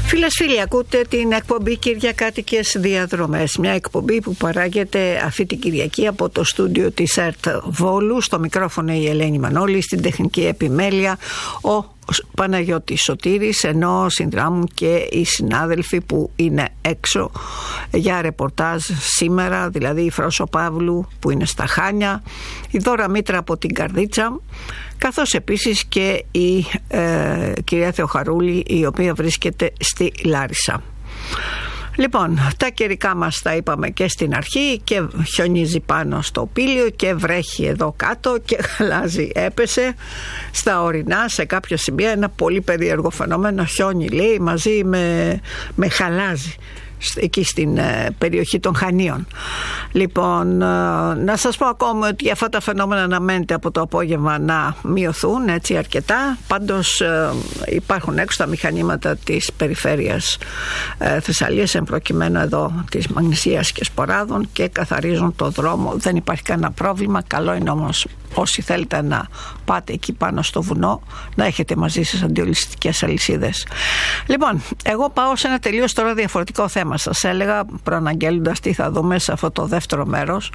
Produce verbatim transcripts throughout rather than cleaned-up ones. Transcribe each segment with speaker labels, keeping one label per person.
Speaker 1: Φίλες φίλοι, ακούτε την εκπομπή Κυριακάτικες Διαδρομές, μια εκπομπή που παράγεται αυτή την Κυριακή από το στούντιο της ΕΡΤ Βόλου. Στο μικρόφωνο η Ελένη Μανώλη, στην τεχνική επιμέλεια ο Παναγιώτης Σωτήρης, ενώ συνδράμουν και οι συνάδελφοι που είναι έξω για ρεπορτάζ σήμερα, δηλαδή η Φρόσο Παύλου που είναι στα Χάνια, η Δώρα Μήτρα από την Καρδίτσα, καθώς επίσης και η ε, κυρία Θεοχαρούλη, η οποία βρίσκεται στη Λάρισα. Λοιπόν, τα καιρικά μας τα είπαμε και στην αρχή, και χιονίζει πάνω στο Πήλιο και βρέχει εδώ κάτω και χαλάζει. Έπεσε στα ορεινά σε κάποια σημεία ένα πολύ περίεργο φαινόμενο, χιόνι λέει, μαζί με, με χαλάζει εκεί στην ε, περιοχή των Χανίων. Λοιπόν, ε, να σας πω ακόμα ότι αυτά τα φαινόμενα αναμένεται από το απόγευμα να μειωθούν έτσι αρκετά. Πάντως ε, υπάρχουν έξω τα μηχανήματα της περιφέρειας ε, Θεσσαλίας, εν προκειμένου εδώ της Μαγνησίας και Σποράδων, και καθαρίζουν το δρόμο. Δεν υπάρχει κανένα πρόβλημα. Καλό είναι όμως όσοι θέλετε να πάτε εκεί πάνω στο βουνό να έχετε μαζί σας αντιολιστικές αλυσίδες. Λοιπόν, εγώ πάω σε ένα τελείως τώρα διαφορετικό θέμα. Σας έλεγα, προαναγγέλλοντας τι θα δούμε σε αυτό το δεύτερο μέρος,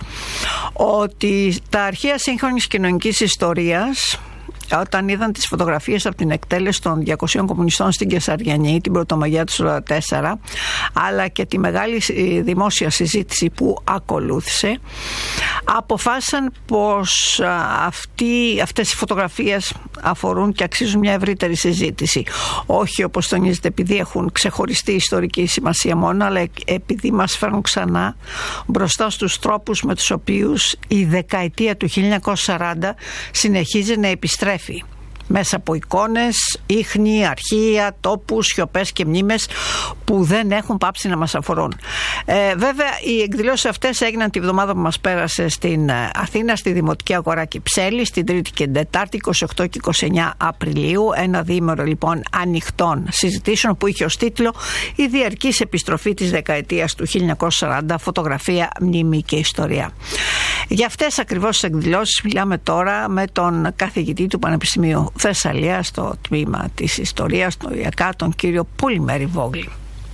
Speaker 1: ότι τα αρχεία σύγχρονης κοινωνικής ιστορίας, όταν είδαν τις φωτογραφίες από την εκτέλεση των διακοσίων κομμουνιστών στην Κεσαριανή την Πρωτομαγιά του χίλια εννιακόσια σαράντα τέσσερα, αλλά και τη μεγάλη δημόσια συζήτηση που ακολούθησε, αποφάσισαν πως αυτοί, αυτές οι φωτογραφίες αφορούν και αξίζουν μια ευρύτερη συζήτηση. Όχι, όπως τονίζεται, επειδή έχουν ξεχωριστή ιστορική σημασία μόνο, αλλά επειδή μας φέρνουν ξανά μπροστά στους τρόπους με τους οποίους η δεκαετία του χίλια εννιακόσια σαράντα συνεχίζει να επιστρέφει μέσα από εικόνες, ίχνη, αρχεία, τόπους, σιωπές και μνήμες που δεν έχουν πάψει να μας αφορούν. Ε, βέβαια, οι εκδηλώσεις αυτές έγιναν τη βδομάδα που μας πέρασε στην Αθήνα, στη Δημοτική Αγορά Κυψέλη, στην Τρίτη και την Τετάρτη, είκοσι οκτώ και είκοσι εννέα Απριλίου. Ένα διήμερο λοιπόν ανοιχτών συζητήσεων που είχε ως τίτλο «Η διαρκής επιστροφή της δεκαετίας του χίλια εννιακόσια σαράντα, φωτογραφία, μνήμη και ιστορία». Για αυτές ακριβώς τις εκδηλώσεις μιλάμε τώρα με τον καθηγητή του Πανεπιστημίου Θεσσαλία στο τμήμα της ιστορίας, του ΙΑΚΑ, τον κύριο Πολυμέρη Βόγλη.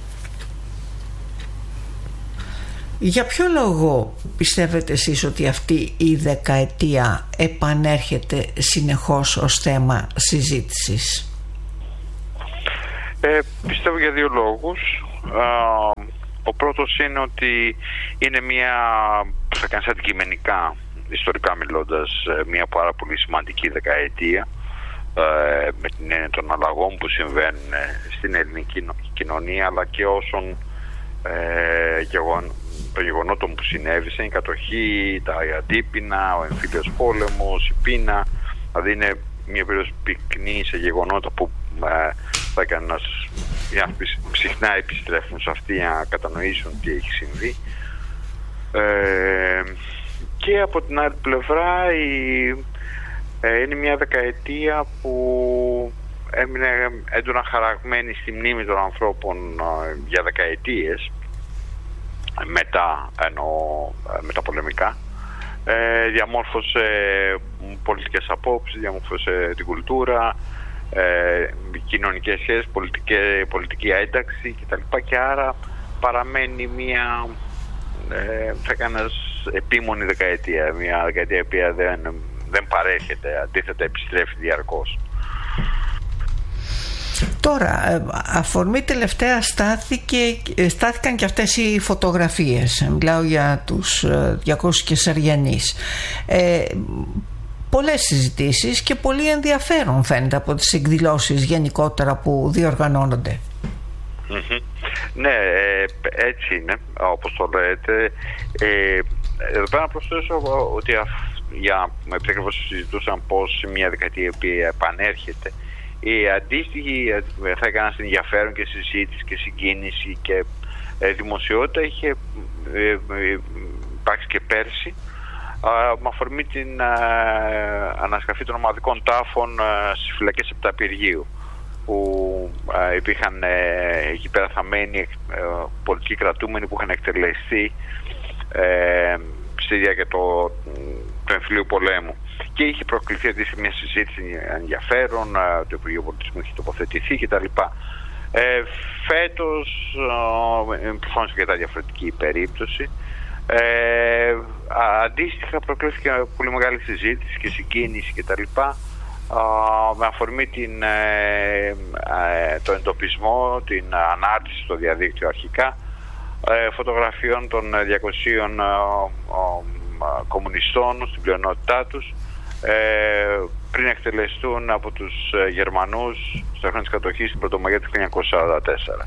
Speaker 1: Για ποιο λόγο πιστεύετε εσείς ότι αυτή η δεκαετία επανέρχεται συνεχώς ως θέμα συζήτησης?
Speaker 2: Ε, πιστεύω για δύο λόγους. Α, ο πρώτος είναι ότι είναι μια, θα κάνεις αντικειμενικά, ιστορικά μιλώντας, μια πάρα πολύ σημαντική δεκαετία, ε, με την έννοια των αλλαγών που συμβαίνουν στην ελληνική κοινωνία, αλλά και όσων ε, γεγον, των γεγονότων που συνέβησαν, η κατοχή, τα αντίπεινα, ο εμφύλιος πόλεμος, η πείνα. Δηλαδή είναι μια περίοδος πυκνή σε γεγονότα που ε, θα έκαναν συχνά επιστρέφουν σε αυτή για να κατανοήσουν τι έχει συμβεί. Ε, και από την άλλη πλευρά η, ε, είναι μια δεκαετία που έμεινε έντονα χαραγμένη στη μνήμη των ανθρώπων ε, για δεκαετίες μετά, ενώ μεταπολεμικά. Ε, διαμόρφωσε πολιτικές απόψεις, διαμόρφωσε την κουλτούρα, ε, κοινωνικές σχέσεις, πολιτική, πολιτική ένταξη κτλ. Και άρα παραμένει μια ε, θα κάνεις επίμονη δεκαετία, μια δεκαετία που δεν, δεν παρέχεται, αντίθετα επιστρέφει διαρκώς.
Speaker 1: Τώρα, αφορμή τελευταία στάθηκε, στάθηκαν και αυτές οι φωτογραφίες. Μιλάω για τους διακόσιους Κεσαριανείς. Ε, πολλές συζητήσεις και πολύ ενδιαφέρον φαίνεται από τις εκδηλώσεις γενικότερα που διοργανώνονται.
Speaker 2: Mm-hmm. Ναι, έτσι είναι, όπως το λέτε. Ε, εδώ πέρα να προσθέσω ότι για, επειδή ακριβώς συζητούσαν πως μια δεκαετία που επανέρχεται, η αντίστοιχη θα έκαναν ενδιαφέρον και συζήτηση και συγκίνηση και ε, δημοσιότητα είχε ε, ε, υπάρξει και πέρσι ε, με αφορμή την ε, ανασκαφή των ομαδικών τάφων ε, στις φυλακές Επταπηργείου, που ε, υπήρχαν ε, εκεί πέρα θαμμένοι ε, πολιτικοί κρατούμενοι που είχαν εκτελεστεί ε, στη διάρκεια του το εμφυλίου πολέμου. Και είχε προκληθεί αντίστοιχα μια συζήτηση ενδιαφέρον, το Υπουργείο Πολιτισμού είχε τοποθετηθεί κτλ. Ε, φέτος ε, προφανώς και τα διαφορετική η περίπτωση. Ε, αντίστοιχα προκλήθηκε πολύ μεγάλη συζήτηση και συγκίνηση κτλ. Με αφορμή την, ε, ε, το εντοπισμό, την ανάρτηση στο διαδίκτυο αρχικά ε, φωτογραφιών των διακοσίων ε, ε, κομμουνιστών στην πλειονότητά τους ε, πριν εκτελεστούν από τους Γερμανούς στο χρόνο της κατοχής στην Πρωτομαγιά του χίλια εννιακόσια σαράντα τέσσερα.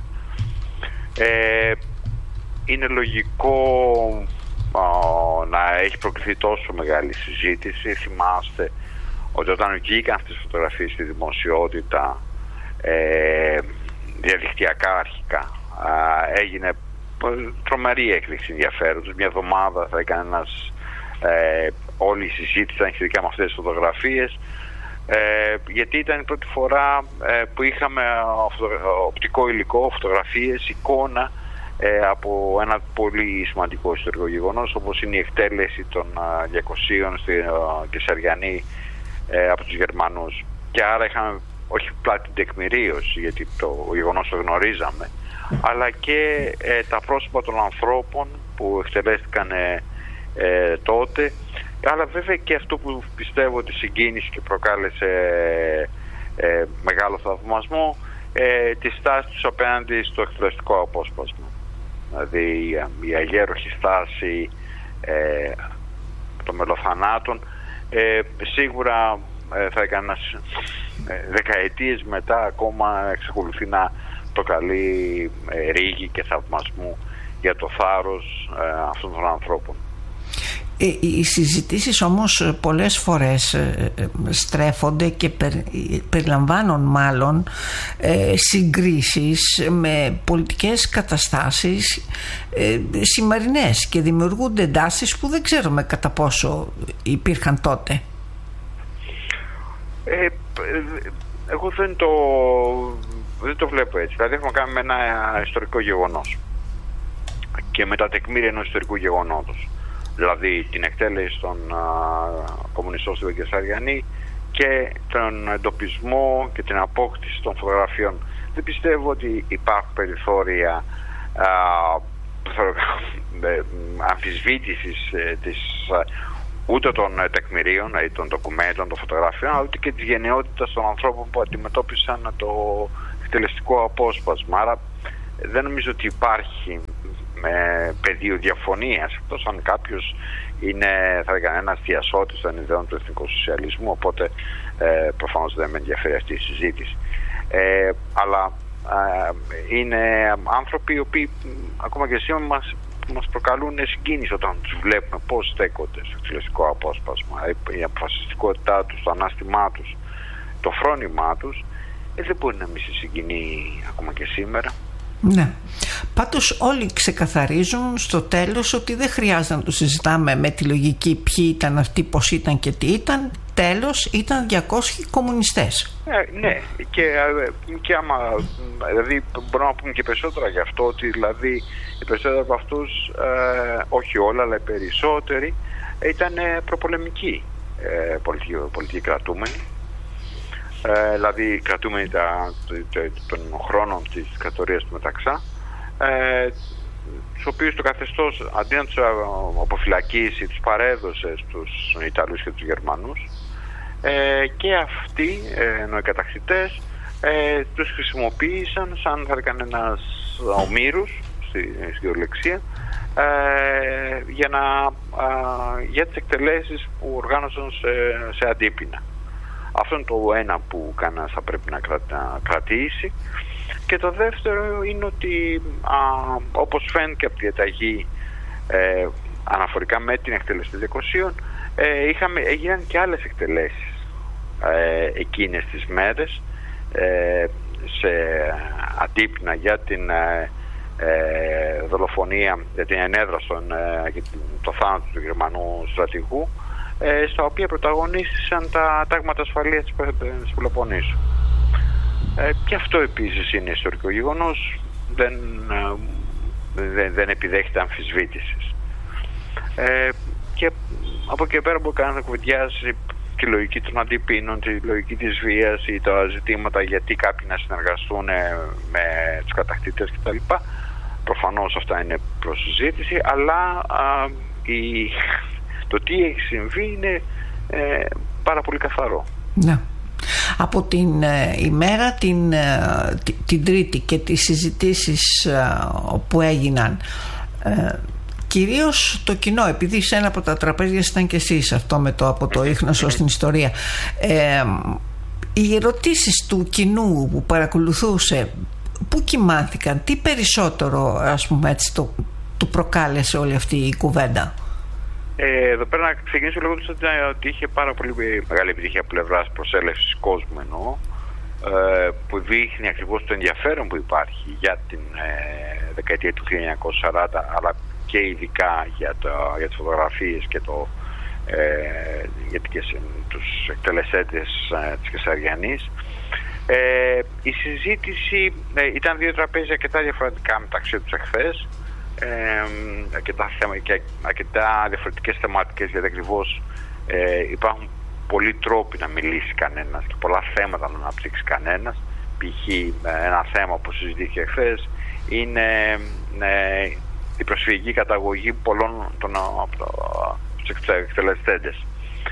Speaker 2: Ε, είναι λογικό ε, να έχει προκληθεί τόσο μεγάλη συζήτηση. Θυμάστε ότι όταν βγήκαν αυτές τις φωτογραφίες στη δημοσιότητα ε, διαδικτυακά αρχικά ε, έγινε τρομερή έκρηξη ενδιαφέροντος. Μια εβδομάδα θα έκανε ένας ε, όλη η συζήτηση ήταν σχετικά με αυτές τις φωτογραφίες ε, γιατί ήταν η πρώτη φορά ε, που είχαμε οπτικό υλικό, φωτογραφίες, εικόνα ε, από ένα πολύ σημαντικό ιστορικό γεγονός όπως είναι η εκτέλεση των ε, διακοσίων στη ε, Κεσαριανή ε, από τους Γερμανούς, και άρα είχαμε όχι απλά την τεκμηρίωση γιατί το γεγονός το γνωρίζαμε, αλλά και ε, τα πρόσωπα των ανθρώπων που εκτελέστηκαν ε, ε, τότε, αλλά βέβαια και αυτό που πιστεύω ότι συγκίνησε και προκάλεσε ε, ε, μεγάλο θαυμασμό, ε, τη στάση τους απέναντι στο εκτελεστικό απόσπασμα. Δηλαδή η, η αγέροχη στάση ε, των μελοθανάτων ε, σίγουρα ε, θα έκανε ε, δεκαετίες μετά ακόμα εξακολουθεί να προκαλεί ε, ρίγη και θαυμασμού για το θάρρος ε, αυτών των ανθρώπων.
Speaker 1: Ε, οι συζητήσεις όμως πολλές φορές ε, στρέφονται και περ, περιλαμβάνουν μάλλον ε, συγκρίσεις με πολιτικές καταστάσεις ε, σημερινές και δημιουργούνται εντάσεις που δεν ξέρουμε κατά πόσο υπήρχαν τότε.
Speaker 2: Ε, εγώ δεν το, δεν το βλέπω έτσι. Δηλαδή έχουμε κάνει με ένα ιστορικό γεγονός και με τα τεκμήρια ενός ιστορικού γεγονότος. Δηλαδή την εκτέλεση των α, κομμουνιστών στη Κεσαριανή και τον εντοπισμό και την απόκτηση των φωτογραφιών. Δεν πιστεύω ότι υπάρχουν περιθώρια α, αμφισβήτησης ε, της, α, ούτε των τεκμηρίων, δηλαδή των ντοκουμέντων, των φωτογραφιών, αλλά ούτε και της γενναιότητας των ανθρώπων που αντιμετώπισαν το εκτελεστικό απόσπασμα. Άρα δεν νομίζω ότι υπάρχει με πεδίο διαφωνίας, εκτός αν κάποιος είναι, θα λέγαμε, ένας διασώτης των ιδεών του εθνικού σοσιαλισμού, οπότε ε, προφανώς δεν με ενδιαφέρει αυτή η συζήτηση. Ε, αλλά ε, είναι άνθρωποι οι οποίοι ακόμα και σήμερα μας, μας προκαλούν συγκίνηση όταν τους βλέπουμε πώς στέκονται στο εκτελεστικό απόσπασμα. Η αποφασιστικότητά τους, το ανάστημά τους, το φρόνημά τους ε, δεν μπορεί να μην σε συγκινεί ακόμα και σήμερα.
Speaker 1: Ναι. Πάντως όλοι ξεκαθαρίζουν στο τέλος ότι δεν χρειάζεται να το συζητάμε με τη λογική ποιοι ήταν αυτοί, πώς ήταν και τι ήταν. Τέλος ήταν διακόσιοι κομμουνιστές.
Speaker 2: Ε, ναι, και, και άμα, δηλαδή μπορούμε να πούμε και περισσότερα γι' αυτό, ότι δηλαδή οι περισσότεροι από αυτούς, ε, όχι όλα αλλά οι περισσότεροι, ήταν προπολεμικοί ε, πολιτικοί, πολιτικοί κρατούμενοι. Ε, δηλαδή κρατούμενοι τα, των χρόνων της δικτατορίας του Μεταξά, ε, τους οποίους το καθεστώς αντί να τους αποφυλακίσει τους παρέδωσε στους Ιταλούς και τους Γερμανούς, ε, και αυτοί ε, ενώ οι κατακτητές ε, τους χρησιμοποίησαν σαν θα έκανε ένας ομήρους στη, στη ορλεξία ε, για, να, ε, για τις εκτελέσεις που οργάνωσαν σε, σε αντίπεινα. Αυτό είναι το ένα που κανένας θα πρέπει να κρατήσει. Και το δεύτερο είναι ότι α, όπως φαίνεται από τη διαταγή ε, αναφορικά με την εκτέλεση των διακοσίων ε, είχαμε, έγιναν και άλλες εκτελέσεις ε, εκείνες τις μέρες ε, σε αντίπεινα για την ε, ε, δολοφονία, για την ενέδρα στον, ε, για το θάνατο του Γερμανού στρατηγού, ε, στα οποία πρωταγωνίστησαν τα τάγματα ασφαλείας της Πελοποννήσου. Ε, και αυτό επίσης είναι ιστορικό γεγονός, δεν, ε, δεν, δεν επιδέχεται αμφισβήτησης. Ε, και από εκεί πέρα μπορεί κανένας να κουβεντιάσει τη λογική των αντιπίνων, τη λογική της βίας ή τα ζητήματα γιατί κάποιοι να συνεργαστούν με τους κατακτήτες κτλ. Προφανώς αυτά είναι προς συζήτηση, αλλά α, η, το τι έχει συμβεί είναι ε, πάρα πολύ καθαρό.
Speaker 1: Ναι. Από την ε, ημέρα την, ε, την, την Τρίτη και τις συζητήσεις ε, που έγιναν, ε, κυρίως το κοινό, επειδή σε ένα από τα τραπέζια ήταν και εσείς αυτό με το από το ίχνος στην ιστορία, ε, οι ερωτήσεις του κοινού που παρακολουθούσε, πού κοιμάθηκαν, τι περισσότερο, ας πούμε έτσι, το, του προκάλεσε όλη αυτή η κουβέντα?
Speaker 2: Ε, εδώ πέρα να ξεκινήσω λέγοντας ότι είχε πάρα πολύ μεγάλη επιτυχία από πλευράς προσέλευσης κόσμου, εννοώ, ε, που δείχνει ακριβώς το ενδιαφέρον που υπάρχει για την ε, δεκαετία του χίλια εννιακόσια σαράντα, αλλά και ειδικά για, το, για τις φωτογραφίες και το, ε, για τις, τους εκτελεσέντες ε, της Κεσαριανής. Ε, η συζήτηση ε, ήταν δύο τραπέζια αρκετά διαφορετικά μεταξύ τους εχθές. Ε, αρκετά, θέμα, και αρκετά διαφορετικές θεματικές, γιατί ακριβώς ε, υπάρχουν πολλοί τρόποι να μιλήσει κανένας και πολλά θέματα να αναπτύξει κανένας. Π.χ. ένα θέμα που συζητήθηκε χθες είναι ε, η προσφυγική καταγωγή πολλών των, από τους εκτελεστέντες.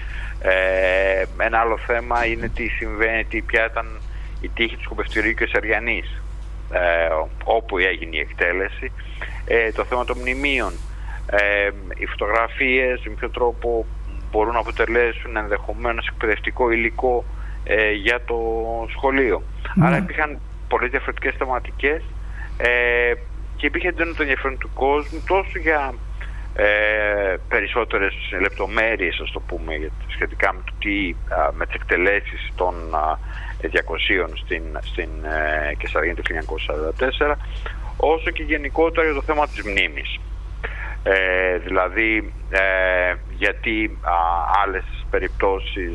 Speaker 2: Ε, ένα άλλο θέμα είναι τι συμβαίνει, τι, ποια ήταν η τύχη του σκοπευτηρίου Κεσαριανής, ε, όπου έγινε η εκτέλεση. Ε, το θέμα των μνημείων, ε, οι φωτογραφίες με ποιο τρόπο μπορούν να αποτελέσουν ενδεχομένως εκπαιδευτικό υλικό ε, για το σχολείο. Mm. Άρα υπήρχαν πολλές διαφορετικές θεματικές ε, και υπήρχε έντονο το ενδιαφέρον του κόσμου τόσο για ε, περισσότερες λεπτομέρειες, ας το πούμε, σχετικά με το τι, α, με τις εκτελέσεις των α, διακοσίων στην, στην ε, Κεσαριανή του χίλια εννιακόσια σαράντα τέσσερα, όσο και γενικότερα για το θέμα της μνήμης. Ε, δηλαδή ε, γιατί α, άλλες περιπτώσεις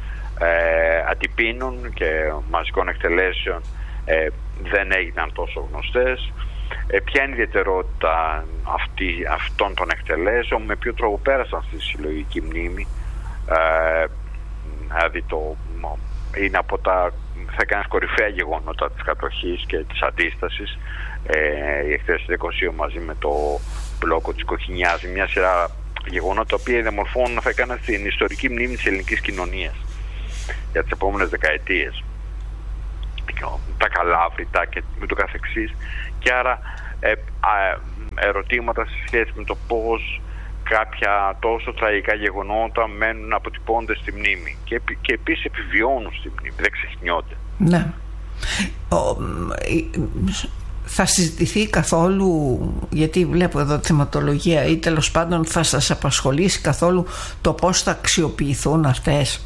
Speaker 2: ε, αντιπίνων και μαζικών εκτελέσεων ε, δεν έγιναν τόσο γνωστές, ε, ποια είναι η ιδιαιτερότητα αυτή, αυτών των εκτελέσεων, με ποιο τρόπο πέρασαν στη συλλογική μνήμη. Ε, δηλαδή το, είναι από τα θα έκανε κορυφαία γεγονότα της κατοχής και της αντίστασης, ε, η εκτέλεση διακοσίων μαζί με το μπλόκο της Κοχινιάς, μια σειρά γεγονότα τα οποία διαμορφώνουν, θα έκαναν στην ιστορική μνήμη της ελληνικής κοινωνίας για τις επόμενες δεκαετίες, τα Καλάβρητα και με το καθεξής. Και άρα ε, α, ερωτήματα σε σχέση με το πώς κάποια τόσο τραγικά γεγονότα μένουν να αποτυπώνται στη μνήμη και, και επίσης επιβιώνουν στη μνήμη, δεν ξεχνιόνται.
Speaker 1: Ναι. Ο, θα συζητηθεί καθόλου, γιατί βλέπω εδώ θεματολογία, ή τέλος πάντων θα σας απασχολήσει καθόλου το πώς θα αξιοποιηθούν αυτές?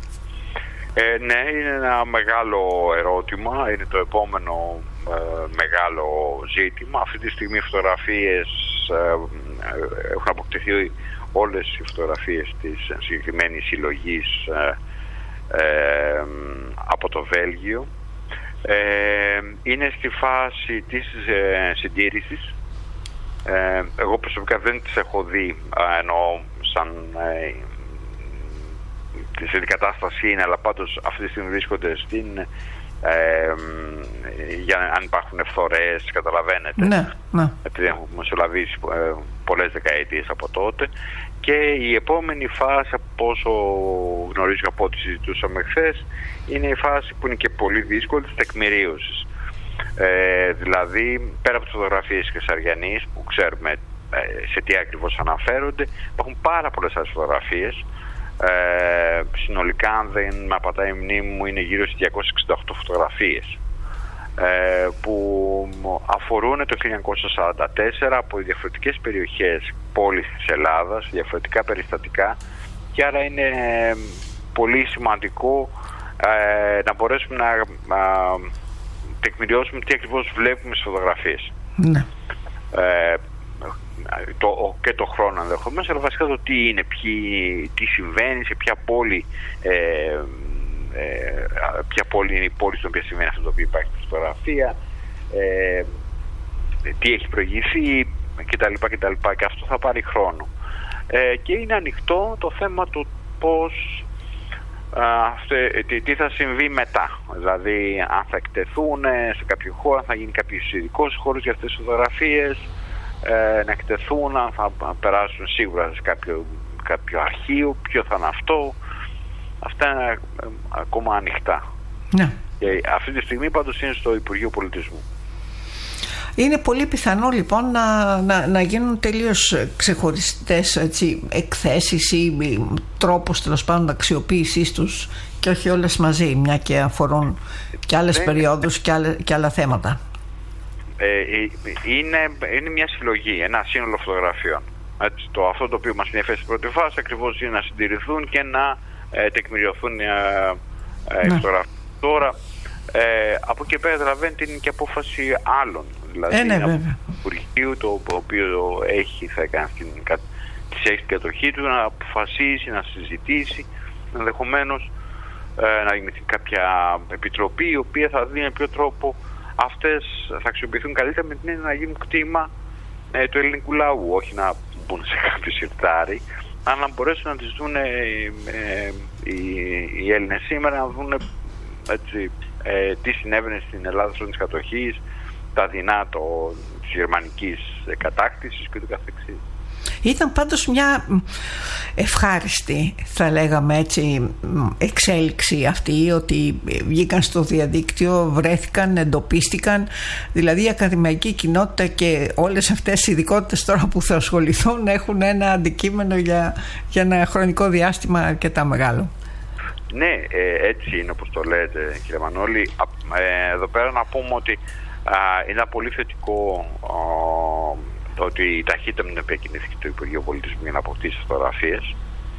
Speaker 2: Ε, ναι, είναι ένα μεγάλο ερώτημα, είναι το επόμενο ε, μεγάλο ζήτημα. Αυτή τη στιγμή οι φωτογραφίες ε, ε, έχουν αποκτηθεί όλες οι φωτογραφίες της συγκεκριμένης συλλογής ε, ε, από το Βέλγιο. Ε, είναι στη φάση της ε, συντήρησης. Ε, εγώ προσωπικά δεν τις έχω δει, ενώ σαν ε, σε την κατάσταση είναι, αλλά πάντως αυτή τη στιγμή βρίσκονται στην ε, για αν υπάρχουν ευθορές, καταλαβαίνετε.
Speaker 1: Ναι, ναι.
Speaker 2: Επειδή έχουμε μεσολαβήσει ε, πολλές δεκαετίες από τότε. Και η επόμενη φάση, από όσο γνωρίζω από ό,τι συζητούσαμε χθες, είναι η φάση που είναι και πολύ δύσκολη, της τεκμηρίωσης. Ε, δηλαδή, πέρα από τις φωτογραφίες της Κεσαριανής, που ξέρουμε ε, σε τι ακριβώς αναφέρονται, υπάρχουν πάρα πολλές άλλες φωτογραφίες. Ε, συνολικά, αν δεν με απατάει η μνήμη μου, είναι γύρω στις διακόσιες εξήντα οκτώ φωτογραφίες ε, που αφορούν το χίλια εννιακόσια σαράντα τέσσερα από διαφορετικές περιοχές πόλης της Ελλάδας, διαφορετικά περιστατικά, και άρα είναι πολύ σημαντικό ε, να μπορέσουμε να ε, τεκμηριώσουμε τι ακριβώς βλέπουμε στις φωτογραφίες. Ναι. Ε, το, και το χρόνο ενδεχομένως, αλλά βασικά το τι είναι, ποιοι, τι συμβαίνει, σε ποια πόλη, ε, ε, ποια πόλη είναι η πόλη στην οποία συμβαίνει αυτό το οποίο υπάρχει στη φωτογραφία, ε, τι έχει προηγηθεί κτλ, κτλ. Και αυτό θα πάρει χρόνο. Ε, και είναι ανοιχτό το θέμα του πώς αυτή, τι, τι θα συμβεί μετά. Δηλαδή αν θα εκτεθούν σε κάποιο χώρο, θα γίνει κάποιος ειδικός χώρος για αυτές τις φωτογραφίες, ε, να εκτεθούν, αν θα περάσουν σίγουρα σε κάποιο, κάποιο αρχείο, ποιο θα είναι αυτό. Αυτά είναι ε, ακόμα ανοιχτά.
Speaker 1: Ναι.
Speaker 2: Και αυτή τη στιγμή πάντως είναι στο Υπουργείο Πολιτισμού.
Speaker 1: Είναι πολύ πιθανό λοιπόν να, να, να γίνουν τελείως ξεχωριστές, έτσι, εκθέσεις ή τρόπους τέλος πάντων αξιοποίησής τους και όχι όλες μαζί, μια και αφορούν και άλλες ναι, περιόδους και, άλλα, και άλλα θέματα.
Speaker 2: Ε, είναι, είναι μια συλλογή, ένα σύνολο φωτογραφιών. Έτσι, το, αυτό το οποίο μας ενδιαφέρει στην πρώτη φάση ακριβώς είναι να συντηρηθούν και να ε, τεκμηριωθούν ε, ε, ναι. φωτογραφίες. Τώρα Ε, από εκεί πέρα καταλαβαίνετε είναι και απόφαση άλλων. Δηλαδή
Speaker 1: ε, ναι,
Speaker 2: είναι
Speaker 1: βέβαια.
Speaker 2: από το Υπουργείο, το οποίο έχει, θα κάνει την, της έχει την κατοχή του, να αποφασίσει, να συζητήσει, ενδεχομένως ε, να γίνει κάποια επιτροπή η οποία θα δει με ποιο τρόπο αυτές θα αξιοποιηθούν καλύτερα, με την έννοια να γίνουν κτήμα ε, του ελληνικού λαού, όχι να μπουν σε κάποιο σιρτάρι, αλλά να μπορέσουν να τις δουν ε, ε, οι, οι Έλληνες σήμερα, να δουν έτσι, ε, τι συνέβαινε στην Ελλάδα της κατοχής, τα δεινά το, της γερμανικής κατάκτησης και το καθεξής.
Speaker 1: Ήταν πάντως μια ευχάριστη, θα λέγαμε έτσι, εξέλιξη αυτή, ότι βγήκαν στο διαδίκτυο, βρέθηκαν, εντοπίστηκαν, δηλαδή η ακαδημαϊκή κοινότητα και όλες αυτές οι ειδικότητες τώρα που θα ασχοληθούν έχουν ένα αντικείμενο για, για ένα χρονικό διάστημα αρκετά μεγάλο.
Speaker 2: Ναι, ε, έτσι είναι όπως το λέτε κύριε Μανώλη. Ε, εδώ πέρα να πούμε ότι α, είναι πολύ θετικό α, το ότι η ταχύτητα με την οποία κινήθηκε το Υπουργείο Πολιτισμού για να αποκτήσει φωτογραφίες.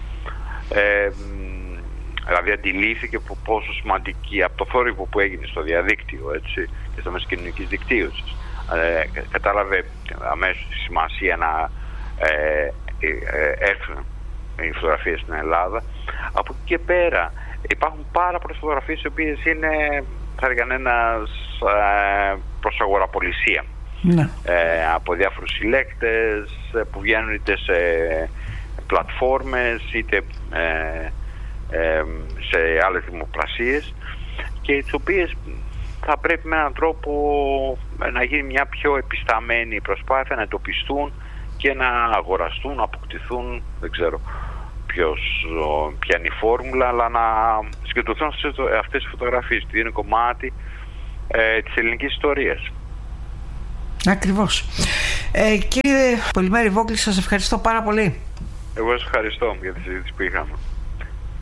Speaker 2: Ε, δηλαδή αντιλήφθηκε πόσο σημαντική από το θόρυβο που έγινε στο διαδίκτυο, έτσι, και στο μέσο κοινωνικής δικτύωσης. Ε, κατάλαβε αμέσως τη σημασία να ε, ε, έρθουν οι φωτογραφίες στην Ελλάδα. Από εκεί και πέρα υπάρχουν πάρα πολλές φωτογραφίες οι οποίες είναι, θα έλεγαν, ένας ε, προς αγοραπολισία. Ναι. Ε, από διάφορους συλλέκτες που βγαίνουν είτε σε πλατφόρμες είτε ε, ε, σε άλλες δημοπρασίες, και τις οποίες θα πρέπει με έναν τρόπο να γίνει μια πιο επισταμένη προσπάθεια να εντοπιστούν και να αγοραστούν, να αποκτηθούν, δεν ξέρω ποιος, ποια είναι η φόρμουλα, αλλά να συγκεντρωθούν αυτές οι φωτογραφίες, που είναι κομμάτι ε, της ελληνικής ιστορίας.
Speaker 1: Ακριβώς. Ε, κύριε Πολυμέρη Βόγκλη, σας ευχαριστώ πάρα πολύ.
Speaker 2: Εγώ σας ευχαριστώ για τη συζήτηση που είχαμε.